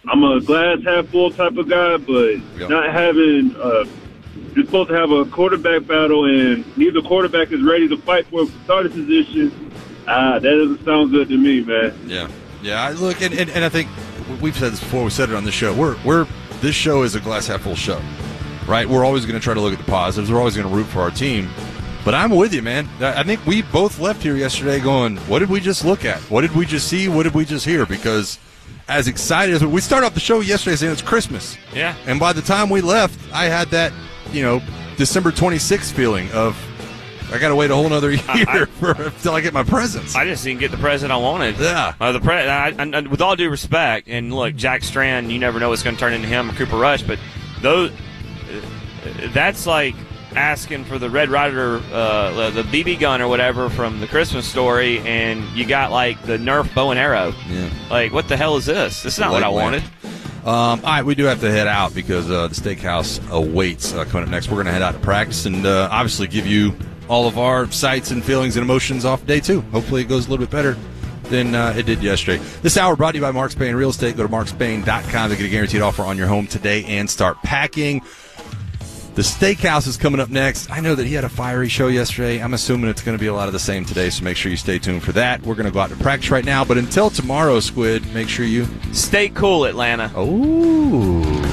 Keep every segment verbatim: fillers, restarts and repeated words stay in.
I'm a glass half full type of guy, but yep. not having uh, you're supposed to have a quarterback battle, and neither quarterback is ready to fight for a starting position. Ah, that doesn't sound good to me, man. Yeah, yeah. I Look, and, and, and I think we've said this before. We said it on the show. We're we're this show is a glass half full show, right? We're always going to try to look at the positives. We're always going to root for our team. But I'm with you, man. I think we both left here yesterday going, what did we just look at? What did we just see? What did we just hear? Because as excited as we started off the show yesterday saying it's Christmas. Yeah. And by the time we left, I had that, you know, December twenty-sixth feeling of I got to wait a whole other year I, for, until I get my presents. I just didn't get the present I wanted. Yeah. Uh, the pre- I, I, with all due respect, and look, Jack Strand, you never know what's going to turn into him or Cooper Rush, but those, uh, that's like asking for the Red Ryder, uh, the B B gun or whatever from the Christmas Story, and you got like the Nerf bow and arrow. Yeah. Like, what the hell is this? This is not what I wanted. Um, all right, we do have to head out because uh, the steakhouse awaits uh, coming up next. We're going to head out to practice and uh, obviously give you all of our sights and feelings and emotions off day two. Hopefully it goes a little bit better than uh, it did yesterday. This hour brought to you by Mark Spain Real Estate. Go to mark spain dot com to get a guaranteed offer on your home today and start packing. The steakhouse is coming up next. I know that he had a fiery show yesterday. I'm assuming it's going to be a lot of the same today, so make sure you stay tuned for that. We're going to go out to practice right now, but until tomorrow, Squid, make sure you stay cool, Atlanta. Oh.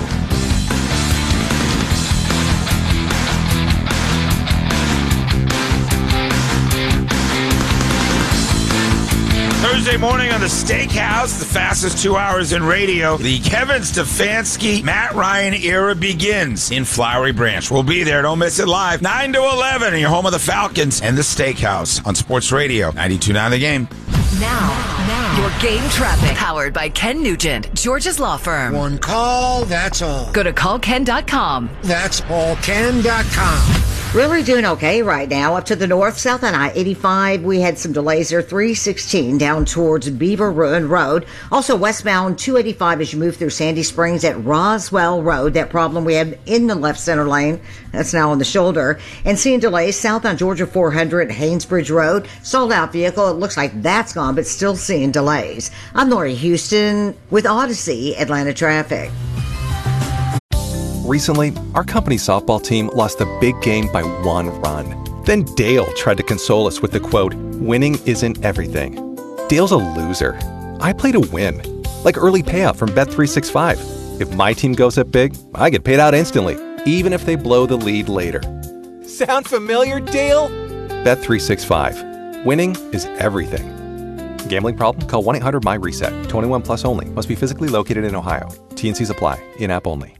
Thursday morning on the Steakhouse, the fastest two hours in radio. The Kevin Stefanski, Matt Ryan era begins in Flowery Branch. We'll be there. Don't miss it live. nine to eleven in your home of the Falcons and the Steakhouse on Sports Radio ninety-two point nine The Game. Now, now, your game traffic. Powered by Ken Nugent, George's Law Firm. One call, that's all. Go to call ken dot com. That's all ken dot com. Really doing okay right now. Up to the north, south on I eighty-five, we had some delays there. three sixteen down towards Beaver Ruin Road. Also westbound two eighty-five as you move through Sandy Springs at Roswell Road. That problem we had in the left center lane. That's now on the shoulder. And seeing delays south on Georgia four hundred, Haynesbridge Road. Sold out vehicle. It looks like that's gone, but still seeing delays. I'm Lori Houston with Odyssey Atlanta Traffic. Recently, our company's softball team lost a big game by one run. Then Dale tried to console us with the quote, "Winning isn't everything." Dale's a loser. I play to win. Like early payout from Bet three sixty-five. If my team goes up big, I get paid out instantly, even if they blow the lead later. Sound familiar, Dale? Bet three sixty-five. Winning is everything. Gambling problem? Call one eight hundred my reset. twenty-one plus only. Must be physically located in Ohio. T and C's apply. In-app only.